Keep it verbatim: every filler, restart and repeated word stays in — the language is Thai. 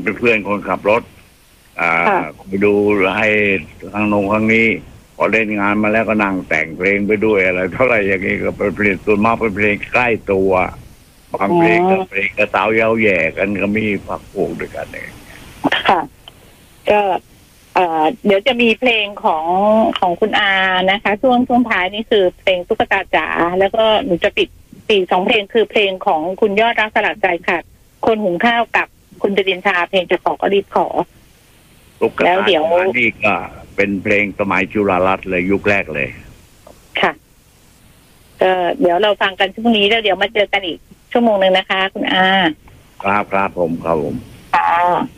เป็นเพื่อนคนขับรถอ่าไปดูให้ทางโน้นทางนี้พอเล่นงานมาแล้วก็นั่งแต่งเพลงไปด้วยอะไรเท่าไหร่อย่างนี้ก็เป็นเพลงตัวมากเป็นเพลงใกล้ตัวบางเพลงก็เพลงกระเตาเย้าแย่กันก็มีพักพวกด้วยกันเองค่ะก็เอ่อเดี๋ยวจะมีเพลงของของคุณอานะคะช่วงช่วงท้ายนี่คือเพลงตุ๊กตาจ๋าแล้วก็หนูจะปิดปีสองเพลงคือเพลงของคุณยอดรักสลัดใจค่ะคนหุงข้าวกับคุณจริญชาเพลงจะขอก็รีบขอแล้วเดี๋ยวนี่ก็เป็นเพลงสมัยจุฬารัตน์เลยยุคแรกเลยค่ะก็เดี๋ยวเราฟังกันช่วงนี้แล้วเดี๋ยวมาเจอกันอีกชั่วโมงนึงนะคะคุณอาครับครับผมครับผมค่ะ